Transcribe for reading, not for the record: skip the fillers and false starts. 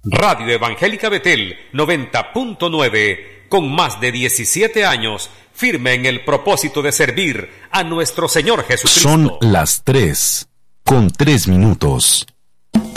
Radio Evangélica Betel 90.9, con más de 17 años, firme en el propósito de servir a nuestro Señor Jesucristo. Son las 3:03.